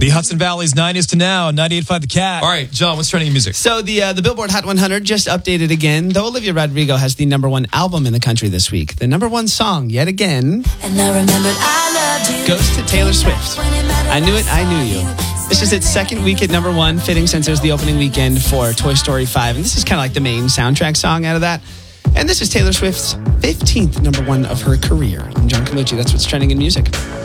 The Hudson Valley's 90s to now, 98.5 The Cat. All right, John, what's trending in music? So the Billboard Hot 100 just updated again. Though Olivia Rodrigo has the number one album in the country this week, the number one song yet again And I remembered I loved you. goes to Taylor Swift. I Knew It, I Knew You. This is its second week at number one, fitting since it was the opening weekend for Toy Story 5. And this is kind of like the main soundtrack song out of that. And this is Taylor Swift's 15th number one of her career. I'm John Colucci. That's what's trending in music.